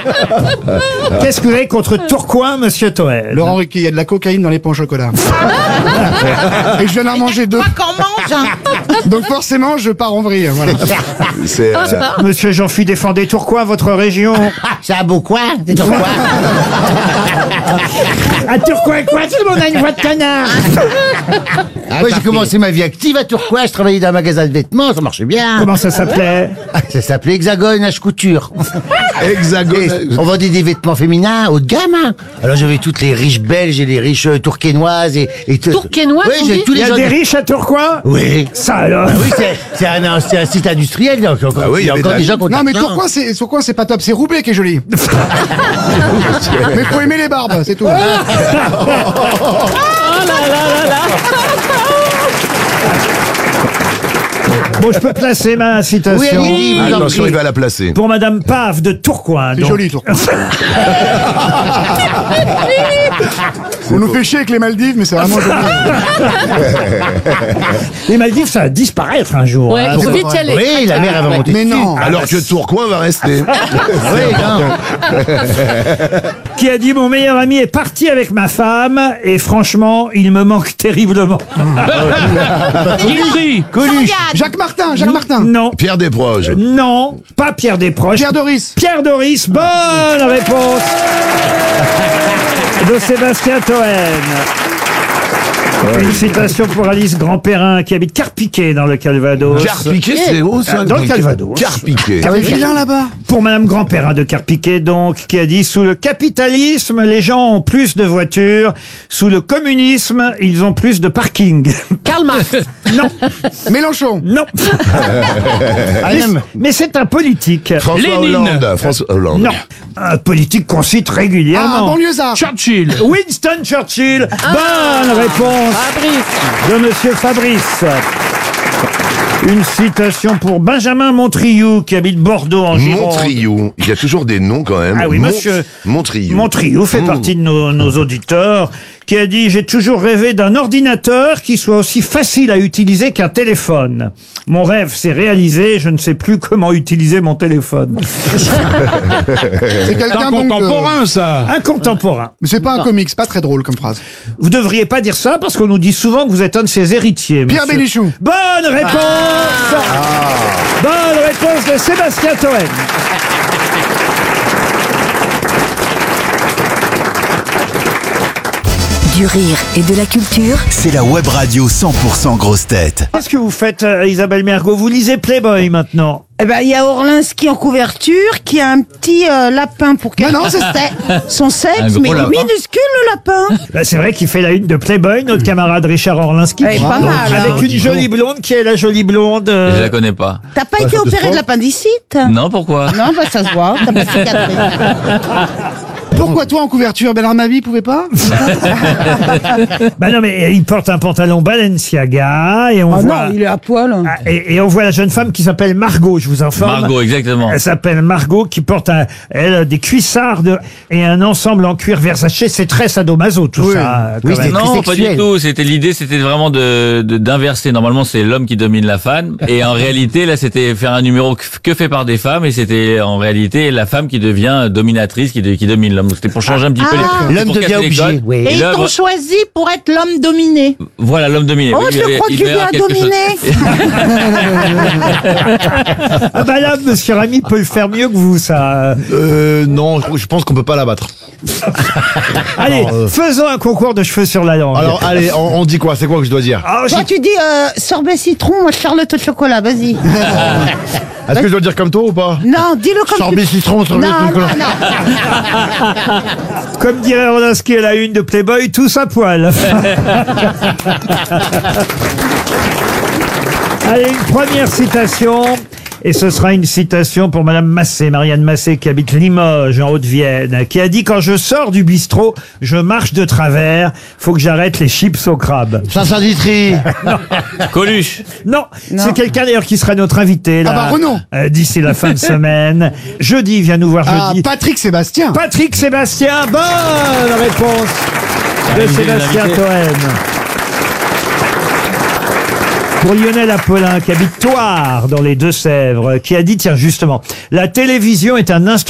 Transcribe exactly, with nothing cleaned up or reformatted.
Qu'est-ce que vous avez contre Tourcoing, monsieur Toen? Laurent Ruquier, il y a de la cocaïne dans les pains au chocolat. Et je viens d'en manger deux. Pas qu'en mange, hein. Donc forcément, je pars en vrille. Voilà. C'est, euh, Monsieur Jean-Philippe, défendez Tourcoing, votre région. C'est un beau coin, c'est Tourcoing. À Tourcoing, quoi? Tout le monde a une voix de canard. Moi, j'ai commencé ma vie active à Tourcoing. Je travaillais dans un magasin de vêtements, ça marchait bien. Comment ça s'appelait? Ça s'appelait Hexagone H Couture. Hexagone. Et on vendait des vêtements féminins haut de gamme. Hein. Alors j'avais toutes les riches belges et les riches euh, tourquenoises et, et tout. Tourquenoises, Oui, on j'ai dit tous Il y les a gens. des de- riches à Tourcoing? Oui. Ça alors. Ah oui, c'est, c'est, un, c'est un site industriel. Donc encore, Ah oui, il y a il y encore avait des de la- gens qui ont Non, mais de l'argent. Tourcoing, c'est, Tourcoing, c'est pas top. C'est Roubaix qui est joli. Mais faut aimer les barbes, c'est tout. Bon, je peux placer ma citation. Oui, oui, oui. Attention, il va la placer. Pour Madame Pave de Tourcoing. C'est donc. joli, Tourcoing. On nous fait chier avec les Maldives, mais c'est vraiment joli. Les Maldives, ça va disparaître un jour. Ouais, hein. faut vite y aller. Oui, la mer elle va monter. Mais dessus. non. Alors que Tourcoing va rester. Oui, non. Qui a dit mon meilleur ami est parti avec ma femme et franchement, il me manque terriblement. Guilty. Coluche. Jacques Martin, Jacques Martin. Non, Pierre Desproges. non, pas Pierre Desproges. Pierre Doris. Pierre Doris, bonne réponse de Sébastien Toen. Une citation pour Alice Grandperrin qui habite Carpiquet dans le Calvados. Carpiquet, c'est haut, ça. Dans le Calvados. Carpiquet. T'avais vilain là-bas. Pour Madame Grandperrin de Carpiquet, donc, qui a dit « Sous le capitalisme, les gens ont plus de voitures. Sous le communisme, ils ont plus de parking. Karl Marx. » Non, Mélenchon. non. Mais, mais c'est un politique. François Lénine. Hollande. François Hollande. Non, un politique qu'on cite Ah, régulièrement. banlieusard. Churchill. Winston Churchill. Bonne réponse Fabrice. de Monsieur Fabrice. Une citation pour Benjamin Montriou qui habite Bordeaux en Gironde. Montriou. Il y a toujours des noms quand même. Ah oui, Mont- monsieur. Montriou. Montriou fait Mmh. partie de nos, nos auditeurs, qui a dit « J'ai toujours rêvé d'un ordinateur qui soit aussi facile à utiliser qu'un téléphone. Mon rêve s'est réalisé, je ne sais plus comment utiliser mon téléphone. C'est quelqu'un donc. euh, ça. » Un contemporain. Mais c'est pas un comique, c'est pas très drôle comme phrase. Vous devriez pas dire ça parce qu'on nous dit souvent que vous êtes un de ses héritiers. Pierre monsieur. Bénichou. Bonne réponse Bonne réponse de Sébastien Toen. Du rire et de la culture. C'est la web radio cent pour cent grosse tête. Qu'est-ce que vous faites, euh, Isabelle Mergo? Vous lisez Playboy maintenant? Eh ben, il y a Orlinski en couverture qui a un petit euh, lapin pour Non, non, c'est son sexe, Un gros mais il est lapin. minuscule le lapin. Bah, c'est vrai qu'il fait la une de Playboy, notre camarade Richard Orlinski. Eh, pas mal, Avec hein. une jolie blonde qui est la jolie blonde. euh, Je la connais pas. T'as pas été opéré de l'appendicite? Non, pourquoi? Non, bah ça se voit, t'as pas de cicatrice. Pourquoi toi en couverture? Bernard Mabie pouvait pas? Bah non, mais il porte un pantalon Balenciaga et on Ah voit. non, il est à poil. Ah, Et, et on voit la jeune femme qui s'appelle Margot, je vous informe. Margot, exactement. Elle s'appelle Margot, qui porte un, elle, des cuissardes et un ensemble en cuir Versace. C'est très sadomaso, tout Oui. ça. quand Oui, même. c'est- Non, très pas sexuel. du tout. C'était l'idée, c'était vraiment de de- d'inverser. Normalement, c'est l'homme qui domine la femme, et en réalité, là, c'était faire un numéro que, que fait par des femmes, et c'était en réalité la femme qui devient dominatrice, qui, de- qui domine l'homme. Donc, c'était pour changer un petit peu les. L'homme pour casser devient les obligé, codes. oui. Et Et ils l'œuvre- t'ont choisi pour être l'homme dominé. Voilà, l'homme dominé. Oh, Oui, je il- crois il que tu va y avoir viens quelque chose. dominer. Ah bah là, monsieur Ramy peut le faire mieux que vous, ça. Euh, non, je pense qu'on peut pas la battre. Allez, Alors, euh, faisons un concours de cheveux sur la langue. Alors, allez, on, on dit quoi? C'est quoi que je dois dire? Ah, j'ai- Toi, tu dis euh, sorbet citron, moi charlotte au chocolat, vas-y. Est-ce que je dois dire comme toi ou pas? Non, dis-le comme Sorbet tu... citron, sorbet Non, chocolat. non, non. Comme dirait Orlinski à la une de Playboy, tous à poil. Allez, une première citation. Et ce sera une citation pour Madame Massé, Marianne Massé, qui habite Limoges, en Haute-Vienne, qui a dit « Quand je sors du bistrot, je marche de travers, faut que j'arrête les chips au crabe. Saint-Saint Ditry. » Coluche. Non, c'est quelqu'un d'ailleurs qui sera notre invité là, Ah bah, Renaud. euh, d'ici la fin de semaine. Jeudi, il vient nous voir Ah, jeudi. Patrick Sébastien. Patrick Sébastien, bonne réponse de il est Sébastien l'invité. Toen. Pour Lionel Apollin, qui habite Thouars, dans les Deux-Sèvres, qui a dit, tiens, justement, la télévision est un instrument